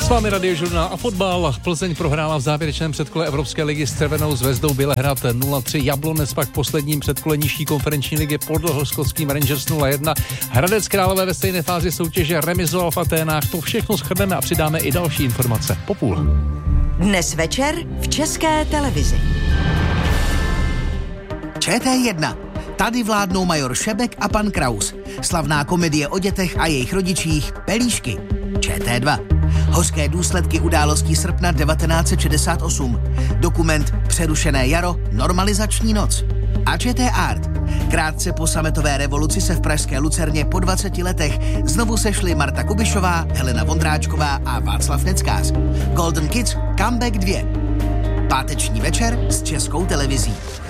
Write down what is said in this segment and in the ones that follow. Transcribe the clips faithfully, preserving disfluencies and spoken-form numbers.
S vámi Radiožurnál a fotbal. Plzeň prohrála v závěrečném předkole Evropské ligy s Červenou zvezdou Bělehrad nula tři. Jablonec pak v posledním předkole nižší konferenční ligy podlehl skotským Rangers nula jedna. Hradec Králové ve stejné fázi soutěže remizoval v Aténách. To všechno shrneme a přidáme i další informace po půl. Dnes večer v České televizi. Č T jedna. Tady vládnou major Šebek a pan Kraus. Slavná komedie o dětech a jejich rodičích Pelíšky. Č T dva. Hořké důsledky událostí srpna devatenáct set šedesát osm. Dokument Přerušené jaro, normalizační noc. A Č T Art. Krátce po sametové revoluci se v pražské Lucerně po dvaceti letech znovu sešli Marta Kubišová, Helena Vondráčková a Václav Neckář. Golden Kids Comeback dva. Páteční večer s Českou televizí.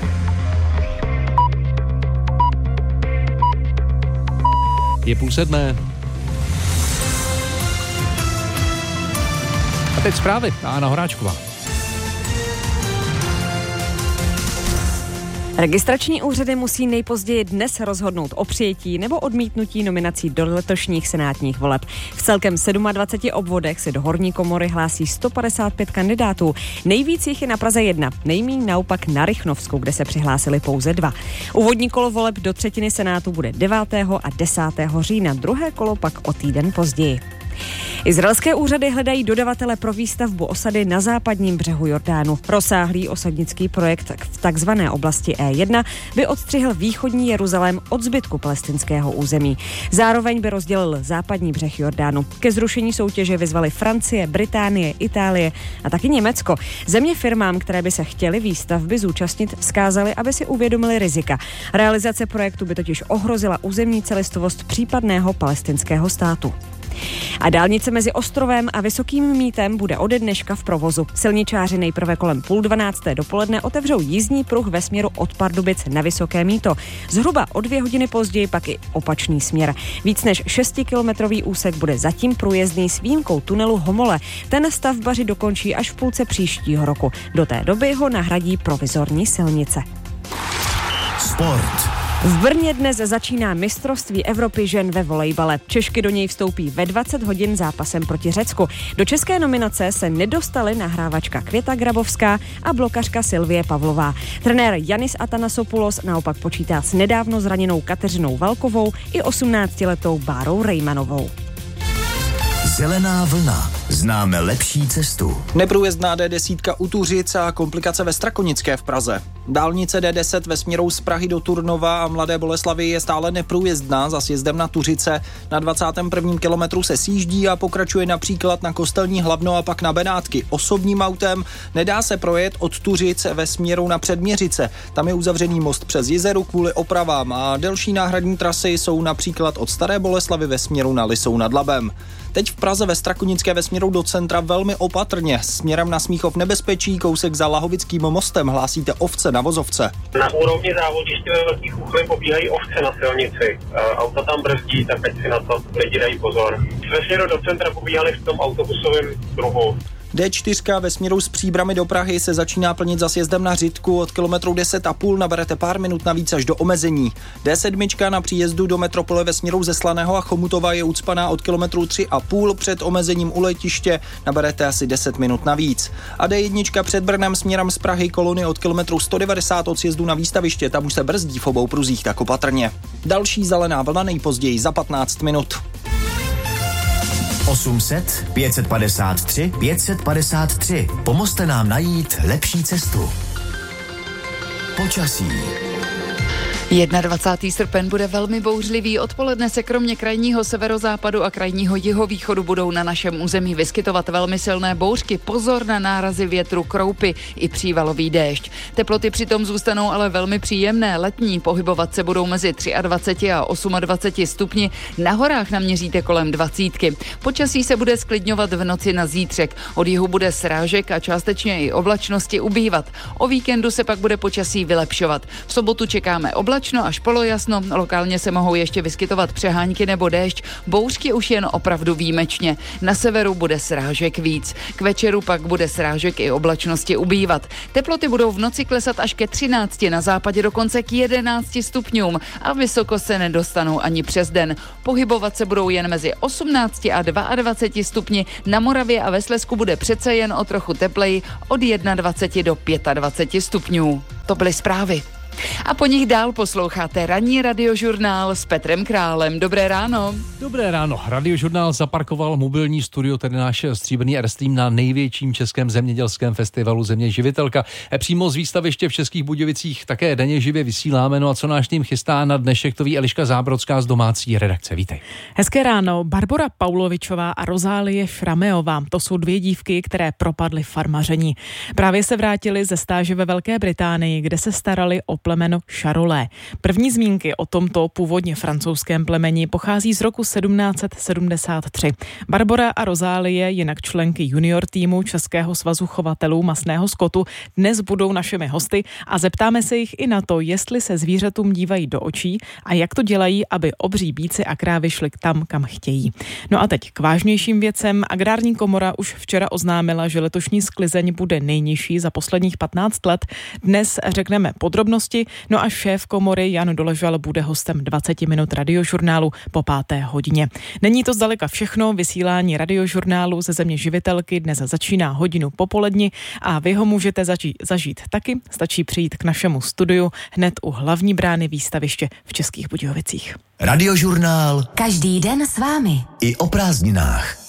Je půl sedmé. A teď zprávy. Anna Horáčková. Registrační úřady musí nejpozději dnes rozhodnout o přijetí nebo odmítnutí nominací do letošních senátních voleb. V celkem dvaceti sedmi obvodech se do horní komory hlásí sto padesát pět kandidátů. Nejvíc jich je na Praze jedna, nejmíň naopak na Rychnovsku, kde se přihlásili pouze dva. Úvodní kolo voleb do třetiny senátu bude devátého a desátého října, druhé kolo pak o týden později. Izraelské úřady hledají dodavatele pro výstavbu osady na západním břehu Jordánu. Rozsáhlý osadnický projekt v takzvané oblasti E jedna by odstřihl východní Jeruzalém od zbytku palestinského území. Zároveň by rozdělil západní břeh Jordánu. Ke zrušení soutěže vyzvali Francie, Británie, Itálie a taky Německo. Země firmám, které by se chtěly výstavby zúčastnit, vzkázali, aby si uvědomili rizika. Realizace projektu by totiž ohrozila územní celistvost případného palestinského státu. A dálnice mezi Ostrovem a Vysokým Mýtem bude ode dneška v provozu. Silničáři nejprve kolem půl dvanácté dopoledne otevřou jízdní pruh ve směru od Pardubic na Vysoké Mýto. Zhruba o dvě hodiny později pak i opačný směr. Víc než šestikilometrový úsek bude zatím průjezdný s výjimkou tunelu Homole. Ten stavbaři dokončí až v půlce příštího roku. Do té doby ho nahradí provizorní silnice. Sport. V Brně dnes začíná mistrovství Evropy žen ve volejbale. Češky do něj vstoupí ve dvacet hodin zápasem proti Řecku. Do české nominace se nedostaly nahrávačka Květa Grabovská a blokařka Silvie Pavlová. Trenér Yannis Atanasopoulos naopak počítá s nedávno zraněnou Kateřinou Valkovou i osmnáctiletou Bárou Rejmanovou. Zelená vlna. Známe lepší cestu. Neprůjezdná D deset u Tuřic a komplikace ve Strakonické v Praze. Dálnice D deset ve směru z Prahy do Turnova a Mladé Boleslavi je stále neprůjezdná za sjezdem na Tuřice. Na dvacátém prvním kilometru se sjíždí a pokračuje například na Kostelní Hlavno a pak na Benátky osobním autem. Nedá se projet od Tuřic ve směru na Předměřice. Tam je uzavřený most přes Jizeru kvůli opravám a delší náhradní trasy jsou například od Staré Boleslavy ve směru na Lisou nad Labem. Teď v Praze ve Strakonické ve směru do centra velmi opatrně. Směrem na Smíchov nebezpečí, kousek za Lahovickým mostem hlásíte ovce na vozovce. Na úrovni závoděště ve Velkých Uchly pobíhají ovce na silnici. Auta tam brzdí, tak ať si na to lidi dají pozor. Ve směru do centra pobíhali v tom autobusovém pruhu. D čtyři ve směru z Příbrami do Prahy se začíná plnit za sjezdem na Řitku. Od kilometru deset a půl naberete pár minut navíc až do omezení. D sedm na příjezdu do metropole ve směru ze Slaného a Chomutova je ucpaná od kilometru tři a půl. Před omezením u letiště naberete asi deset minut navíc. A D jedna před Brnem směrem z Prahy kolony od kilometru sto devadesát od sjezdu na výstaviště. Tam už se brzdí v obou pruzích tak opatrně. Další zelená vlna nejpozději za patnáct minut. osm set, pět set padesát tři, pět set padesát tři. Pomozte nám najít lepší cestu. Počasí. dvacátého prvního srpen bude velmi bouřlivý. Odpoledne se kromě krajního severozápadu a krajního jihovýchodu budou na našem území vyskytovat velmi silné bouřky. Pozor na nárazy větru, kroupy i přívalový déšť. Teploty přitom zůstanou ale velmi příjemné. Letní pohybovat se budou mezi dvacet tři a dvacet osm stupni. Na horách naměříte kolem dvacítky. Počasí se bude sklidňovat v noci na zítřek. Od jihu bude srážek a částečně i oblačnosti ubývat. O víkendu se pak bude počasí vylepšovat. V sobotu čekáme oblačnosti oblačno až polojasno, lokálně se mohou ještě vyskytovat přehánky nebo déšť, bouřky už jen opravdu výjimečně. Na severu bude srážek víc. K večeru pak bude srážek i oblačnosti ubývat. Teploty budou v noci klesat až ke třinácti, na západě dokonce k jedenácti stupňům a vysoko se nedostanou ani přes den. Pohybovat se budou jen mezi osmnácti a dvaceti dvěma stupni. Na Moravě a ve Slezsku bude přece jen o trochu tepleji od dvaceti jedna do dvaceti pěti stupňů. To byly zprávy. A po nich dál posloucháte ranní radiožurnál s Petrem Králem. Dobré ráno. Dobré ráno. Radiožurnál zaparkoval mobilní studio, tedy náš stříbrný Airstream, na největším českém zemědělském festivalu Země živitelka. Přímo z výstaviště v Českých Budějovicích také denně živě vysíláme. No a co náš tým chystá na dnešek, to ví Eliška Zábrodská z domácí redakce. Vítej. Hezké ráno. Barbora Paulovičová a Rozálie Šrameová. To jsou dvě dívky, které propadly farmaření. Právě se vrátily ze stáže ve Velké Británii, kde se starali o plemeno Charolais. První zmínky o tomto původně francouzském plemeni pochází z roku sedmnáct set sedmdesát tři. Barbora a Rozálie, jinak členky junior týmu Českého svazu chovatelů masného skotu, dnes budou našimi hosty a zeptáme se jich i na to, jestli se zvířatům dívají do očí a jak to dělají, aby obří býci a krávy šly tam, kam chtějí. No a teď k vážnějším věcem. Agrární komora už včera oznámila, že letošní sklizeň bude nejnižší za posledních patnáct let. Dnes řekneme podrobnosti. No a šéf komory Jan Doležal bude hostem dvacet minut radiožurnálu po páté hodině. Není to zdaleka všechno, vysílání radiožurnálu ze Země živitelky dnes začíná hodinu popoledni a vy ho můžete zaži- zažít taky, stačí přijít k našemu studiu hned u hlavní brány výstaviště v Českých Budějovicích. Radiožurnál Každý den s vámi. i o prázdninách.